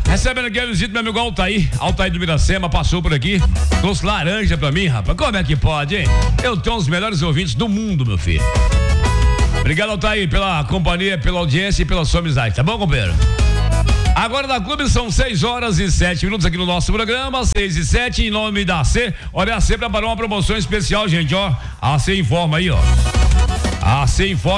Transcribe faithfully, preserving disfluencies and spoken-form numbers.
Recebendo aqui a visita do meu amigo Altair. Altair do Miracema passou por aqui. Trouxe laranja pra mim, rapaz. Como é que pode, hein? Eu tenho os melhores ouvintes do mundo, meu filho. Obrigado, Altair, pela companhia, pela audiência e pela sua amizade. Tá bom, companheiro? Agora da Clube são seis horas e sete minutos aqui no nosso programa, seis e sete, em nome da A C. Olha, a C preparou uma promoção especial, gente, ó. A C informa aí, ó. A C informa.